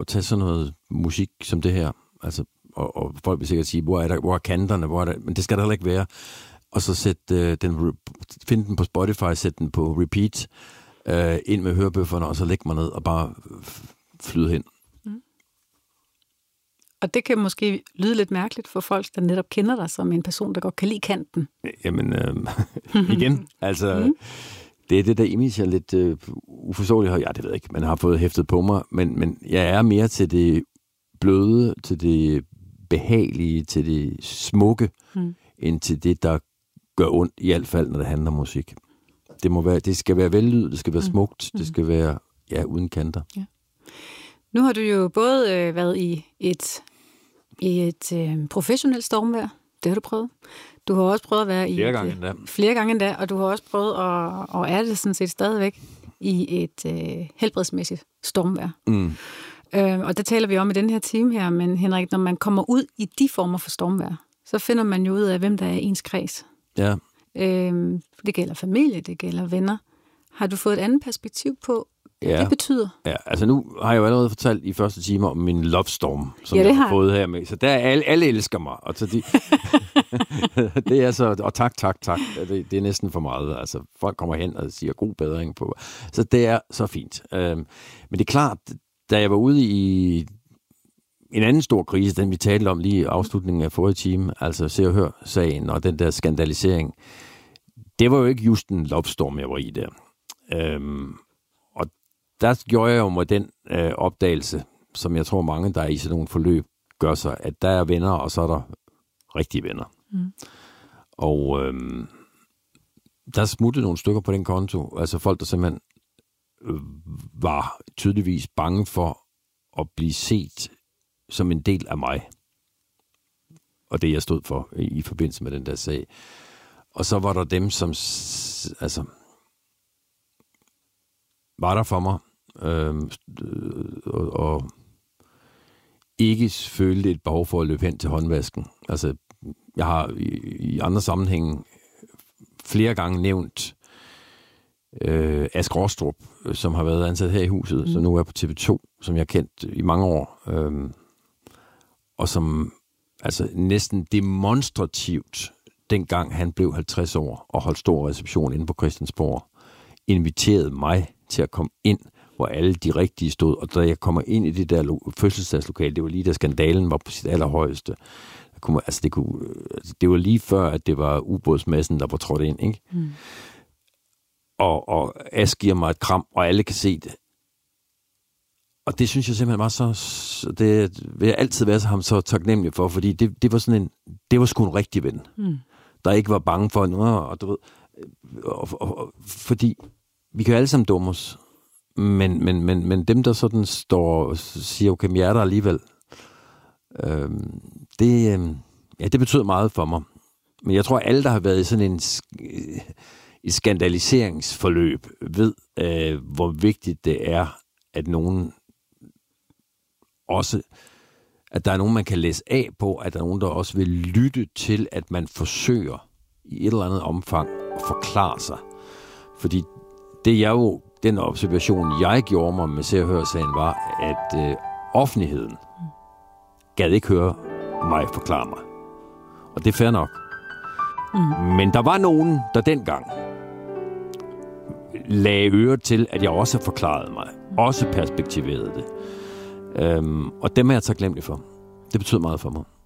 tage sådan noget musik som det her, altså, og folk vil sikkert sige, hvor er kanterne, men det skal der heller ikke være. Og så finde den på Spotify, sætte den på repeat, ind med hørebøfferne, og så lægge mig ned og bare flyde hen. Og det kan måske lyde lidt mærkeligt for folk, der netop kender dig som en person, der godt kan lide kanten. Jamen, igen, altså, det er det, der image er lidt uforståeligt. Ja, det ved jeg ikke, man har fået hæftet på mig, men jeg er mere til det bløde, til det behagelige, til det smukke, end til det, der gør ondt, i hvert fald, når det handler om musik. Det skal være vellyd, det skal være smukt, det skal være, uden kanter. Ja. Nu har du jo både været i et professionelt stormvejr. Det har du prøvet. Du har også prøvet at være i flere gange endda, og du har også prøvet og er det sådan set stadigvæk i et helbredsmæssigt stormvejr. Og det taler vi om i den her time her, men Henrik, når man kommer ud i de former for stormvejr, så finder man jo ud af, hvem der er ens kreds. Ja. Det gælder familie, det gælder venner. Har du fået et andet perspektiv på, hvad det betyder? Ja, altså nu har jeg jo allerede fortalt i første time om min love storm, som jeg har fået her med. Så der er alle elsker mig. Og så det er så, og tak. Det er næsten for meget. Altså folk kommer hen og siger god bedring på. Så det er så fint. Men det er klart, da jeg var ude i en anden stor krise, den vi talte om lige i afslutningen af forrige time, altså Se og Hør-sagen og den der skandalisering, det var jo ikke just en love storm, jeg var i der. Og der gjorde jeg jo med den opdagelse, som jeg tror mange, der er i sådan nogle forløb, gør sig, at der er venner, og så er der rigtige venner. Og der smuttede nogle stykker på den konto, altså folk, der simpelthen var tydeligvis bange for at blive set som en del af mig, og det jeg stod for i forbindelse med den der sag. Og så var der dem, som altså var der for mig, og ikke følte et behov for at løbe hen til håndvasken. Altså, jeg har i andre sammenhænge flere gange nævnt Ask Rostrup, som har været ansat her i huset, så nu er på TV2, som jeg har kendt i mange år, og som altså næsten demonstrativt, dengang han blev 50 år og holdt stor reception inde på Christiansborg, inviterede mig til at komme ind, hvor alle de rigtige stod. Og da jeg kommer ind i det der fødselsdagslokale, det var lige da skandalen var på sit allerhøjeste. Det var lige før, at det var ubådsmassen, der var trådt ind, ikke? Og Ask giver mig et kram, og alle kan se det. Og det synes jeg simpelthen var så... Det vil jeg altid være ham så taknemmelig for, fordi det var sådan det var sgu en rigtig ven. Der ikke var bange for noget, og du ved... Og fordi vi kan alle sammen dumme os, men dem, der sådan står og siger, okay, men jeg er der alligevel, det betyder meget for mig. Men jeg tror, alle, der har været i sådan et skandaliseringsforløb, ved, hvor vigtigt det er, at nogen også, at der er nogen, man kan læse af på, at der er nogen, der også vil lytte til, at man forsøger i et eller andet omfang at forklare sig. Fordi det er jo den observation, jeg gjorde mig med Se og Hør-sagen, var, at offentligheden gad ikke høre mig forklare mig. Og det er fair nok. Men der var nogen, der dengang lagde øre til, at jeg også forklarede mig. Også perspektiverede det. Og dem er jeg taknemmelig for. Det betyder meget for mig.